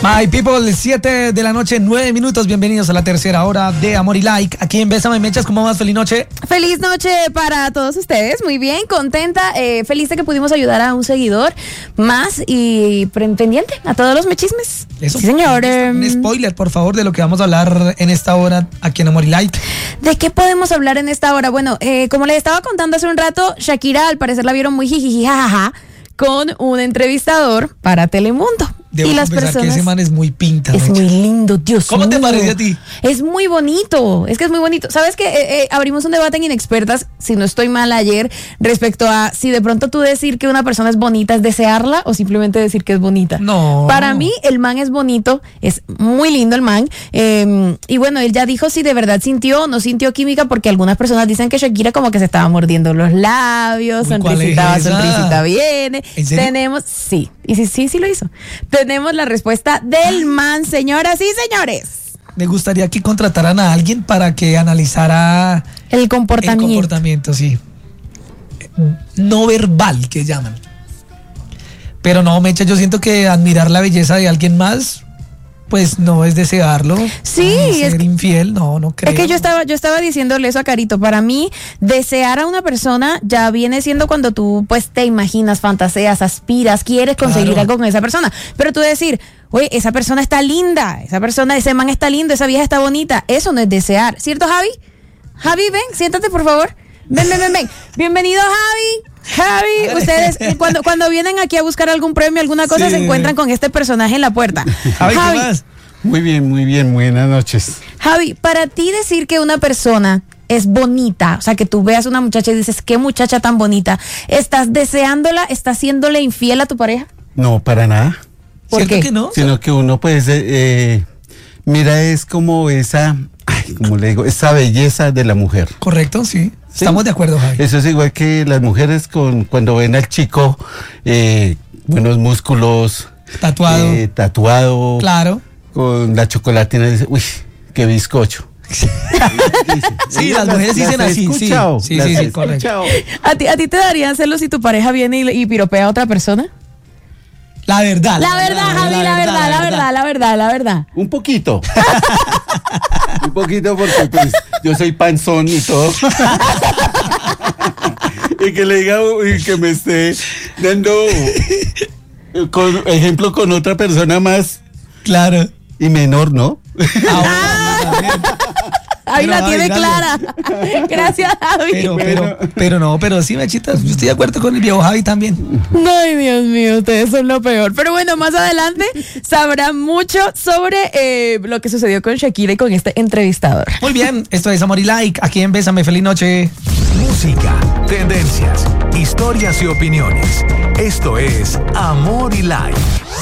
My people, 7 de la noche, 9 minutos. Bienvenidos a la tercera hora de Amor y Like. Aquí en Bésame Mechas, ¿cómo vas? Feliz noche. Feliz noche para todos ustedes. Muy bien, contenta, feliz de que pudimos ayudar a un seguidor más y pendiente a todos los mechismes. Eso, sí, señor. Un spoiler, por favor, de lo que vamos a hablar en esta hora aquí en Amor y Like. ¿De qué podemos hablar en esta hora? Bueno, como les estaba contando hace un rato, Shakira al parecer la vieron muy jijiji jajaja con un entrevistador para Telemundo. Debo y las confesar personas, que ese man es muy pinta. es muy lindo, Dios ¿Cómo mío. te parece a ti? Es muy bonito, es que es muy bonito. ¿Sabes qué? Abrimos un debate en Inexpertas, si no estoy mal ayer, respecto a si de pronto tú decir que una persona es bonita es desearla o simplemente decir que es bonita. No. Para mí, el man es bonito, es muy lindo el man. Y bueno, él ya dijo si de verdad sintió o no sintió química, porque algunas personas dicen que Shakira como que se estaba mordiendo los labios, Uy, ¿cuál sonrisita va, es esa? sonrisita viene. ¿En serio? Tenemos, sí, y sí lo hizo. Tenemos la respuesta del man, señoras y señores. Me gustaría que contrataran a alguien para que analizara El comportamiento. el comportamiento, sí. No verbal, que llaman. Pero no, Mecha, yo siento que admirar la belleza de alguien más, pues no es desearlo. Sí, Ser es que- infiel, no creo. Es que yo estaba diciéndole eso a Carito. Para mí, desear a una persona ya viene siendo cuando tú pues te imaginas, fantaseas, aspiras, quieres conseguir Claro. algo con esa persona. Pero tú decir, oye, esa persona está linda, ese man está lindo, esa vieja está bonita, eso no es desear. ¿Cierto, Javi? Javi, ven, siéntate, por favor. Ven. Bienvenido, Javi, ustedes cuando vienen aquí a buscar algún premio, alguna cosa, Sí. se encuentran con este personaje en la puerta. Javi, ¿qué más? Muy bien, buenas noches. Javi, para ti decir que una persona es bonita, o sea, que tú veas una muchacha y dices, qué muchacha tan bonita, ¿estás deseándola, estás siéndole infiel a tu pareja? No, para nada. ¿Por ¿Cierto qué? que no? Sino que uno pues, mira, es como esa, como le digo, esa belleza de la mujer. Correcto, sí. Estamos de acuerdo, Javi. Eso es igual que las mujeres cuando ven al chico, buenos músculos, tatuado, Claro. con la chocolatina, dice, uy, qué bizcocho. Sí, las mujeres dicen Las he así, sí. escuchado, Sí, las he correcto. escuchado. ¿A ti te darían celos si tu pareja viene y piropea a otra persona? La verdad. La verdad, Javi, la verdad. Un poquito. Un poquito porque pues yo soy panzón y todo. Y que le diga y que me esté dando ejemplo con otra persona más Claro. y menor, ¿no? Ahí Pero, la tiene Javi, clara. Gracias, Javi. Pero sí, Mechitas, yo estoy de acuerdo con el viejo Javi también. Ay, Dios mío, ustedes son lo peor. Pero bueno, más adelante sabrán mucho sobre lo que sucedió con Shakira y con este entrevistador. Muy bien, esto es Amor y Like, aquí en Bésame, feliz noche. Música, tendencias, historias y opiniones. Esto es Amor y Like.